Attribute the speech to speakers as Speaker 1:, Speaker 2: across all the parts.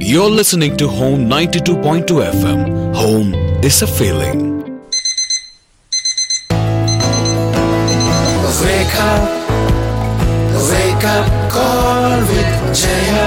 Speaker 1: You're listening to Home 92.2 FM. Home is a feeling.
Speaker 2: Wake up call with Jaya.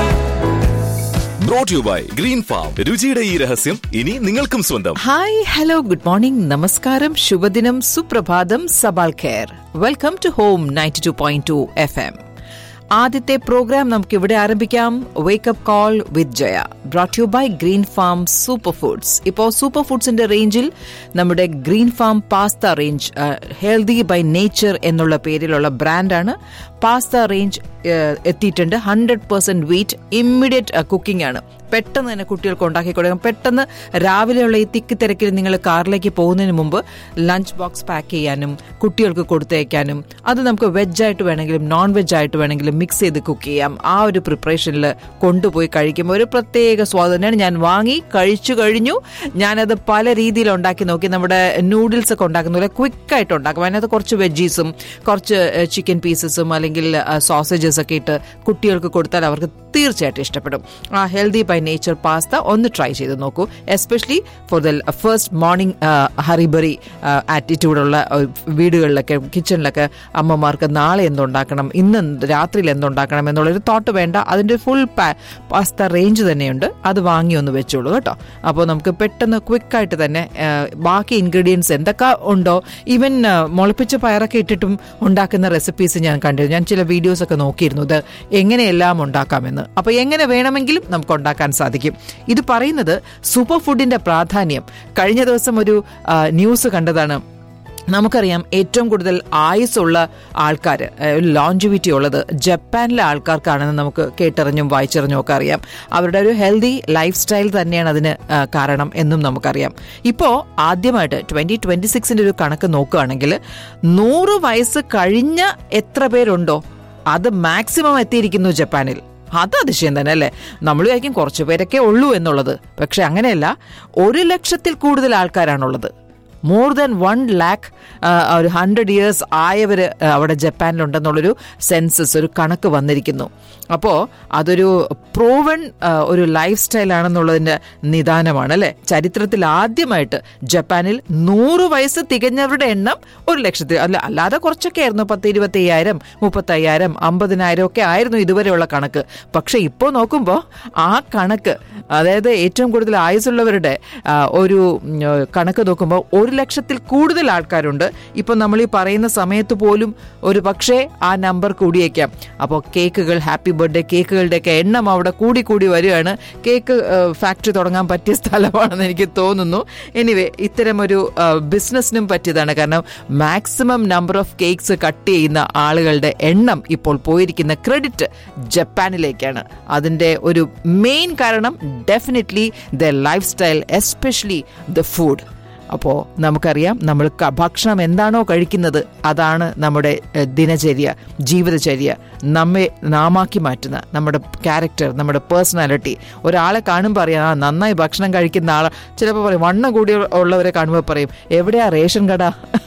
Speaker 3: Brought to you by Green Farm. രുചിയുടെ ഈ രഹസ്യം ഇനി നിങ്ങൾക്കും സ്വന്തം.
Speaker 4: Hi, hello, good morning, നമസ്കാരം, ശുഭദിനം, സുപ്രഭാതം, സബാൽ Kher. Welcome to home 92.2 FM. ആദ്യത്തെ പ്രോഗ്രാം നമുക്ക് ഇവിടെ ആരംഭിക്കാം. Wake up call with Jaya, brought you by green farm super foods. ഇപ്പോൾ സൂപ്പർ ഫുഡ്സിന്റെ റേഞ്ചിൽ നമ്മുടെ green farm pasta range, healthy by nature എന്നുള്ള പേരിലുള്ള ബ്രാൻഡാണ്. പാസ്ത റേഞ്ച് എത്തിയിട്ടുണ്ട്. 100% വീറ്റ്, ഇമ്മീഡിയറ്റ് കുക്കിംഗ് ആണ്. പെട്ടെന്ന് തന്നെ കുട്ടികൾക്ക് ഉണ്ടാക്കി കൊടുക്കാം. പെട്ടെന്ന് രാവിലെയുള്ള ഈ തിക്ക് തിരക്കിൽ നിങ്ങൾ കാറിലേക്ക് പോകുന്നതിന് മുമ്പ് ലഞ്ച് ബോക്സ് പാക്ക് ചെയ്യാനും കുട്ടികൾക്ക് കൊടുത്തയക്കാനും, അത് നമുക്ക് വെജായിട്ട് വേണമെങ്കിലും നോൺ വെജ് ആയിട്ട് വേണമെങ്കിലും മിക്സ് ചെയ്ത് കുക്ക് ചെയ്യാം. ആ ഒരു പ്രിപ്പറേഷനിൽ കൊണ്ടുപോയി കഴിക്കുമ്പോൾ ഒരു പ്രത്യേക സ്വാദ് തന്നെയാണ്. ഞാൻ വാങ്ങി കഴിച്ചു കഴിഞ്ഞു. ഞാനത് പല രീതിയിൽ ഉണ്ടാക്കി നോക്കി. നമ്മുടെ നൂഡിൽസ് ഒക്കെ ഉണ്ടാക്കുന്ന പോലെ ക്വിക്കായിട്ട് ഉണ്ടാക്കും. അതിനകത്ത് കുറച്ച് വെജീസും കുറച്ച് ചിക്കൻ പീസസും അല്ലെങ്കിൽ സോസേജസ് ഒക്കെ ഇട്ട് കുട്ടികൾക്ക് കൊടുത്താൽ അവർക്ക് തീർച്ചയായിട്ടും ഇഷ്ടപ്പെടും. ആ ഹെൽതി ബൈ നേച്ചർ പാസ്ത ഒന്ന് ട്രൈ ചെയ്ത് നോക്കൂ. Especially for the first morning hurry-burry ആറ്റിറ്റ്യൂഡുള്ള വീടുകളിലൊക്കെ, കിച്ചണിലൊക്കെ അമ്മമാർക്ക് നാളെ എന്തുണ്ടാക്കണം, ഇന്ന് രാത്രിയിൽ എന്തുണ്ടാക്കണം എന്നുള്ളൊരു തോട്ട് വേണ്ട. അതിൻ്റെ ഫുൾ പാസ്ത റേഞ്ച് തന്നെയുണ്ട്. അത് വാങ്ങി ഒന്ന് വെച്ചോളൂ കേട്ടോ. അപ്പോൾ നമുക്ക് പെട്ടെന്ന് ക്വിക്കായിട്ട് തന്നെ ബാക്കി ഇൻഗ്രീഡിയൻസ് എന്തൊക്കെ ഉണ്ടോ, ഈവൻ മുളപ്പിച്ച പയറൊക്കെ ഇട്ടിട്ടും ഉണ്ടാക്കുന്ന റെസിപ്പീസ് ഞാൻ കണ്ടിരുന്നു. ഞാൻ ചില വീഡിയോസൊക്കെ നോക്കിയിരുന്നു ഇത് എങ്ങനെയെല്ലാം ഉണ്ടാക്കാമെന്ന്. അപ്പോൾ എങ്ങനെ വേണമെങ്കിലും നമുക്ക് ഉണ്ടാക്കാൻ സാധിക്കും. ഇത് പറയുന്നത് സൂപ്പർ ഫുഡിന്റെ പ്രാധാന്യം. കഴിഞ്ഞ ദിവസം ഒരു ന്യൂസ് കണ്ടതാണ്. നമുക്കറിയാം ഏറ്റവും കൂടുതൽ ആയുസ്സുള്ള ആൾക്കാർ, ലോഞ്ചിവിറ്റി ഉള്ളത് ജപ്പാനിലെ ആൾക്കാർക്കാണെന്ന് നമുക്ക് കേട്ടറിഞ്ഞും വായിച്ചറിഞ്ഞും ഒക്കെ അറിയാം. അവരുടെ ഒരു ഹെൽത്തി ലൈഫ് സ്റ്റൈൽ തന്നെയാണ് അതിന് കാരണം എന്നും നമുക്കറിയാം. ഇപ്പോൾ ആദ്യമായിട്ട് 2026 ഒരു കണക്ക് നോക്കുകയാണെങ്കിൽ 100 വയസ്സ് കഴിഞ്ഞ എത്ര പേരുണ്ടോ അത് മാക്സിമം എത്തിയിരിക്കുന്നു ജപ്പാനിൽ. അത് അതിശയം തന്നെ അല്ലേ? നമ്മൾ വിചാരിക്കും കുറച്ചു പേരൊക്കെ ഉള്ളൂ എന്നുള്ളത്. പക്ഷെ അങ്ങനെയല്ല, 1 ലക്ഷത്തിൽ കൂടുതൽ ആൾക്കാരാണുള്ളത്. മോർ ദാൻ 1 lakh, ഒരു 100 years ആയവർ അവിടെ ജപ്പാനിലുണ്ടെന്നുള്ളൊരു സെൻസസ്, ഒരു കണക്ക് വന്നിരിക്കുന്നു. അപ്പോൾ അതൊരു പ്രൂവൺ ഒരു ലൈഫ് സ്റ്റൈലാണെന്നുള്ളതിൻ്റെ നിദാനമാണ് അല്ലേ? ചരിത്രത്തിൽ ആദ്യമായിട്ട് ജപ്പാനിൽ 100 വയസ്സ് തികഞ്ഞവരുടെ എണ്ണം 1 ലക്ഷത്തിൽ അല്ലാതെ കുറച്ചൊക്കെ ആയിരുന്നു. 10,25,000, 35,000, 50,000 ഒക്കെ ആയിരുന്നു ഇതുവരെയുള്ള കണക്ക്. പക്ഷെ ഇപ്പോൾ നോക്കുമ്പോൾ ആ കണക്ക്, അതായത് ഏറ്റവും കൂടുതൽ ആയുസ്സുള്ളവരുടെ ഒരു കണക്ക് നോക്കുമ്പോൾ 1 ലക്ഷത്തിൽ കൂടുതൽ ആൾക്കാരുണ്ട്. ഇപ്പം നമ്മൾ ഈ പറയുന്ന സമയത്ത് പോലും ഒരു പക്ഷേ ആ നമ്പർ കൂടിയേക്കാം. അപ്പോൾ കേക്കുകൾ, ഹാപ്പി ബർത്ത്ഡേ കേക്കുകളുടെയൊക്കെ എണ്ണം അവിടെ കൂടി കൂടി വരികയാണ്. കേക്ക് ഫാക്ടറി തുടങ്ങാൻ പറ്റിയ സ്ഥലമാണെന്ന് എനിക്ക് തോന്നുന്നു. എനിവേ, ഇത്തരം ഒരു ബിസിനസ്സിനും പറ്റിയതാണ്. കാരണം maximum number of cakes cut ചെയ്യുന്ന ആളുകളുടെ എണ്ണം ഇപ്പോൾ പോയിരിക്കുന്ന ക്രെഡിറ്റ് ജപ്പാനിലേക്കാണ്. അതിൻ്റെ ഒരു മെയിൻ കാരണം definitely the life style, especially the food. അപ്പോൾ നമുക്കറിയാം, നമ്മൾ ഭക്ഷണം എന്താണോ കഴിക്കുന്നത് അതാണ് നമ്മുടെ ദിനചര്യ, ജീവിതചര്യ, നമ്മെ നാമാക്കി മാറ്റുന്ന നമ്മുടെ ക്യാരക്ടർ, നമ്മുടെ പേഴ്സണാലിറ്റി. ഒരാളെ കാണുമ്പോൾ അറിയാം നന്നായി ഭക്ഷണം കഴിക്കുന്ന ആൾ. ചിലപ്പോൾ പറയും, വണ്ണം കൂടി ഉള്ളവരെ കാണുമ്പോൾ പറയും എവിടെയാ റേഷൻ കട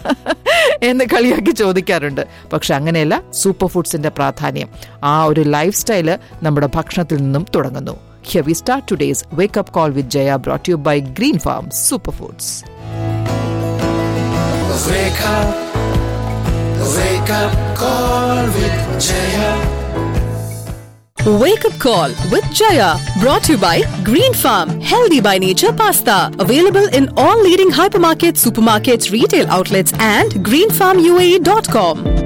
Speaker 4: എന്ന് കളിയാക്കി ചോദിക്കാറുണ്ട്. പക്ഷെ അങ്ങനെയല്ല, സൂപ്പർ ഫുഡ്സിന്റെ പ്രാധാന്യം, ആ ഒരു ലൈഫ് സ്റ്റൈല് നമ്മുടെ ഭക്ഷണത്തിൽ നിന്നും തുടങ്ങുന്നു. Here we start today's Wake Up Call with Jaya, brought to you by Green Farm Superfoods.
Speaker 2: Wake up call with Jaya.
Speaker 5: Wake up call with Jaya, brought to you by Green Farm Healthy by Nature Pasta, available in all leading hypermarkets, supermarkets, retail outlets and greenfarmuae.com.